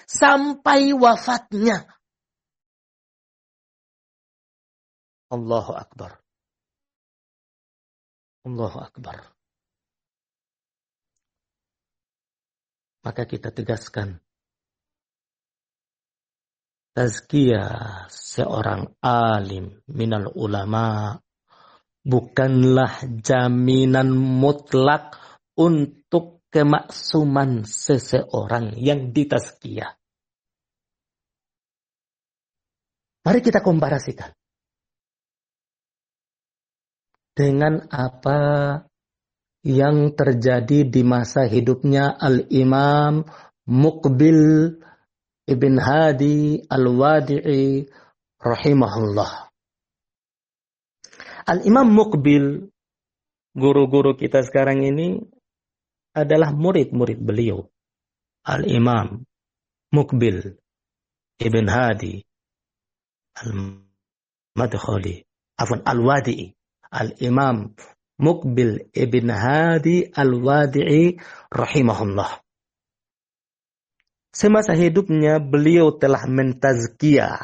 sampai wafatnya. Allahu Akbar. Allahu Akbar. Maka kita tegaskan, tazkiyah seorang alim minal ulama bukanlah jaminan mutlak untuk kemaksuman seseorang yang ditazkiyah. Mari kita komparasikan dengan apa yang terjadi di masa hidupnya Al-Imam Muqbil Ibn Hadi Al-Wadi'i rahimahullah. Al-Imam Muqbil, guru-guru kita sekarang ini adalah murid-murid beliau. Al-Imam Muqbil Ibn Hadi Al-Madkhali, Al-Wadi'i. Al-Imam Muqbil Ibn Hadi Al-Wadi'i rahimahullah. Semasa hidupnya beliau telah mentazkiyah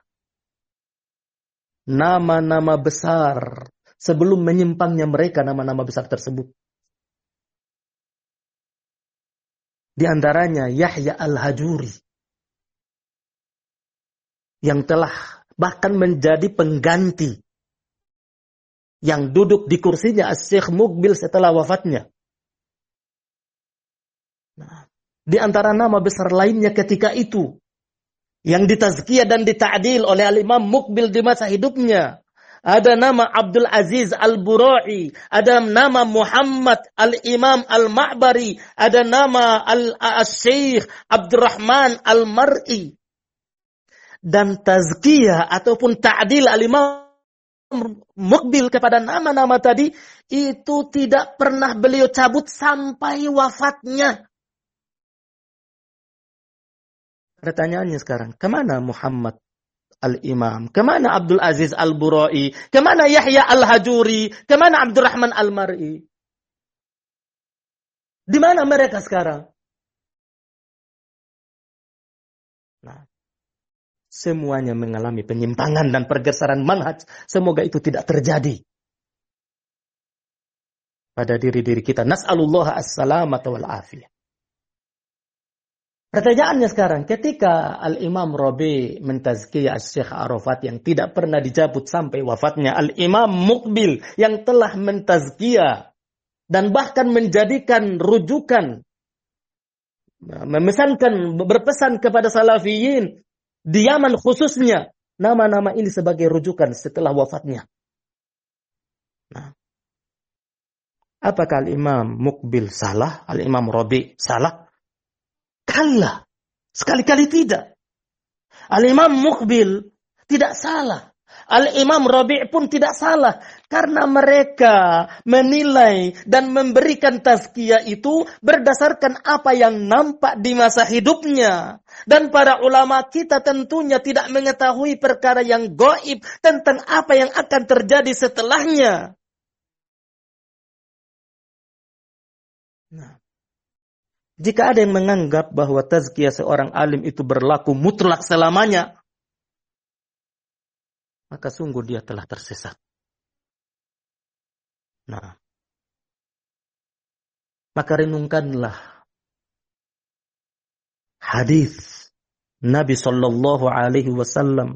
nama-nama besar sebelum menyimpangnya mereka nama-nama besar tersebut. Di antaranya Yahya Al-Hajuri yang telah bahkan menjadi pengganti yang duduk di kursinya Syekh Muqbil setelah wafatnya. Nah, di antara nama besar lainnya ketika itu yang ditazkiyah dan dita'dil oleh Al-Imam Muqbil di masa hidupnya, ada nama Abdul Aziz Al-Bura'i, ada nama Muhammad Al-Imam Al-Ma'bari, ada nama Al-Syekh Abdurrahman Al-Mar'i. Dan tazkiyah ataupun ta'dil Al-Imam Muqbil kepada nama-nama tadi itu tidak pernah beliau cabut sampai wafatnya. Pertanyaannya sekarang, kemana Muhammad Al-Imam? Kemana Abdul Aziz Al-Bura'i? Kemana Yahya Al-Hajuri? Kemana Abdurrahman Al-Mar'i? Di mana mereka sekarang? Nah, semuanya mengalami penyimpangan dan pergeseran manhaj. Semoga itu tidak terjadi pada diri-diri kita. Nas'alullah as-salamata wal afiyah. Pertanyaannya sekarang, ketika Al-Imam Rabi mentazkiyah Syekh Arafat yang tidak pernah dicabut sampai wafatnya, Al-Imam Muqbil yang telah mentazkiyah dan bahkan menjadikan rujukan, berpesan kepada salafiyin di Yaman khususnya, nama-nama ini sebagai rujukan setelah wafatnya. Nah, apakah Al-Imam Muqbil salah? Al-Imam Rabi salah? Kalla. Sekali-kali tidak. Al-Imam Muqbil tidak salah. Al-Imam Rabi' pun tidak salah. Karena mereka menilai dan memberikan tazkiyah itu berdasarkan apa yang nampak di masa hidupnya. Dan para ulama kita tentunya tidak mengetahui perkara yang gaib tentang apa yang akan terjadi setelahnya. Nah, jika ada yang menganggap bahwa tazkiyah seorang alim itu berlaku mutlak selamanya, maka sungguh dia telah tersesat. Nah, maka renungkanlah hadis Nabi Sallallahu Alaihi Wasallam.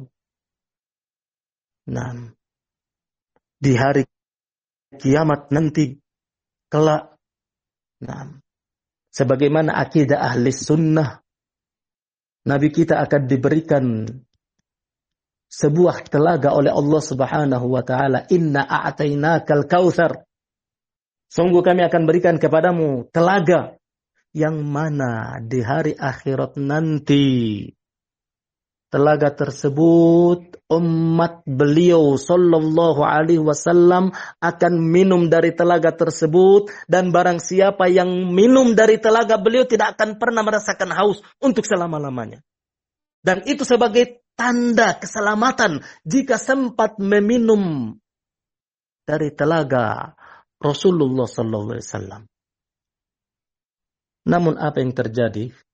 Nah, di hari kiamat nanti kelak, nah, sebagaimana akidah ahli sunnah, Nabi kita akan diberikan sebuah telaga oleh Allah Subhanahu wa taala. Inna a'tainakal kautsar. Sungguh kami akan berikan kepadamu telaga yang mana di hari akhirat nanti telaga tersebut umat beliau sallallahu alaihi wasallam akan minum dari telaga tersebut, dan barang siapa yang minum dari telaga beliau tidak akan pernah merasakan haus untuk selama-lamanya. Dan itu sebagai tanda keselamatan jika sempat meminum dari telaga Rasulullah sallallahu alaihi wasallam. Namun apa yang terjadi